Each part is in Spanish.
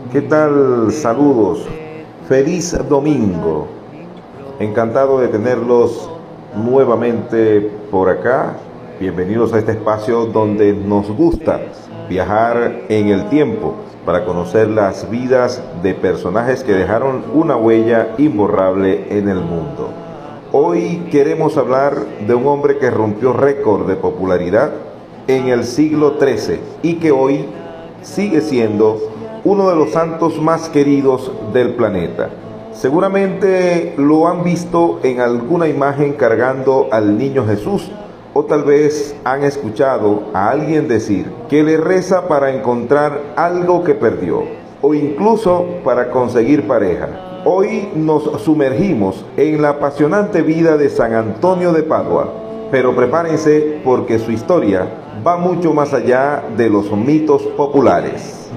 ¿Qué tal? Saludos. Feliz domingo. Encantado de tenerlos nuevamente por acá. Bienvenidos a este espacio donde nos gusta viajar en el tiempo para conocer las vidas de personajes que dejaron una huella imborrable en el mundo. Hoy queremos hablar de un hombre que rompió récord de popularidad en el siglo XIII y que hoy sigue siendo uno de los santos más queridos del planeta. Seguramente lo han visto en alguna imagen cargando al niño Jesús, o tal vez han escuchado a alguien decir que le reza para encontrar algo que perdió, o incluso para conseguir pareja. Hoy nos sumergimos en la apasionante vida de San Antonio de Padua, pero prepárense porque su historia va mucho más allá de los mitos populares.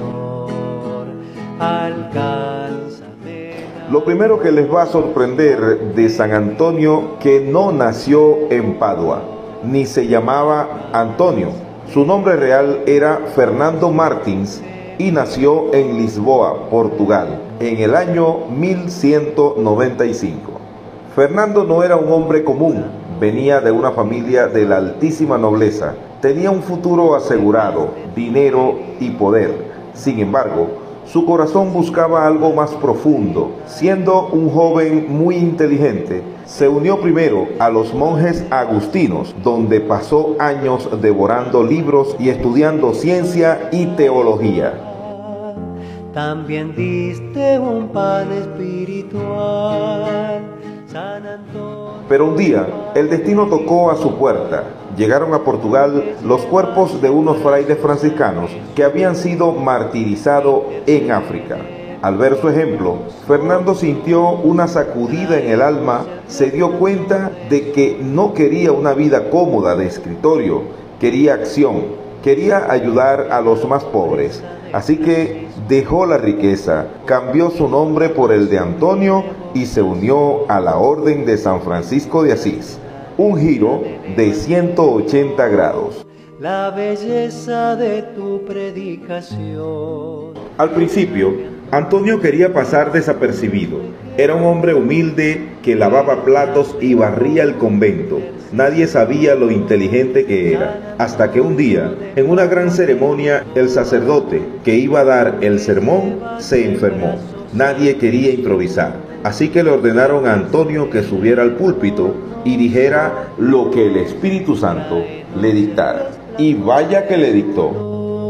Lo primero que les va a sorprender de San Antonio, que no nació en Padua, ni se llamaba Antonio. Su nombre real era Fernando Martins y nació en Lisboa, Portugal, en el año 1195. Fernando no era un hombre común, venía de una familia de la altísima nobleza, tenía un futuro asegurado, dinero y poder. Sin embargo, su corazón buscaba algo más profundo. Siendo un joven muy inteligente, se unió primero a los monjes agustinos, donde pasó años devorando libros y estudiando ciencia y teología. También diste un pan espiritual, San Antonio. Pero un día, el destino tocó a su puerta. Llegaron a Portugal los cuerpos de unos frailes franciscanos que habían sido martirizados en África. Al ver su ejemplo, Fernando sintió una sacudida en el alma, se dio cuenta de que no quería una vida cómoda de escritorio, quería acción, quería ayudar a los más pobres. Así que dejó la riqueza, cambió su nombre por el de Antonio y se unió a la Orden de San Francisco de Asís. Un giro de 180 grados. La belleza de tu predicación. Al principio, Antonio quería pasar desapercibido. Era un hombre humilde que lavaba platos y barría el convento. Nadie sabía lo inteligente que era, hasta que un día, en una gran ceremonia, el sacerdote que iba a dar el sermón se enfermó. Nadie quería improvisar, así que le ordenaron a Antonio que subiera al púlpito y dijera lo que el Espíritu Santo le dictara. Y vaya que le dictó.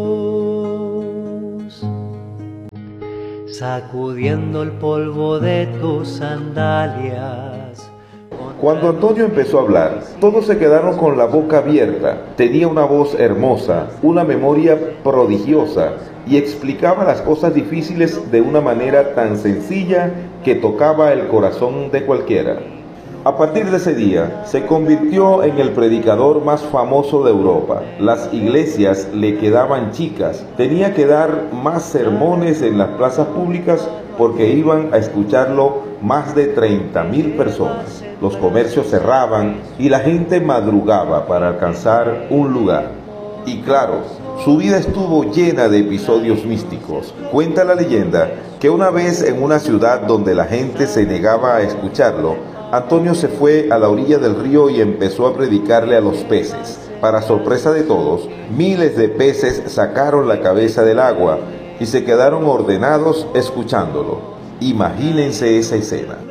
Sacudiendo el polvo de tus sandalias. Cuando Antonio empezó a hablar, todos se quedaron con la boca abierta. Tenía una voz hermosa, una memoria prodigiosa y explicaba las cosas difíciles de una manera tan sencilla que tocaba el corazón de cualquiera. A partir de ese día, se convirtió en el predicador más famoso de Europa. Las iglesias le quedaban chicas, tenía que dar más sermones en las plazas públicas porque iban a escucharlo más de 30.000 personas. Los comercios cerraban y la gente madrugaba para alcanzar un lugar. Y claro, su vida estuvo llena de episodios místicos. Cuenta la leyenda que una vez en una ciudad donde la gente se negaba a escucharlo, Antonio se fue a la orilla del río y empezó a predicarle a los peces. Para sorpresa de todos, miles de peces sacaron la cabeza del agua y se quedaron ordenados escuchándolo. Imagínense esa escena.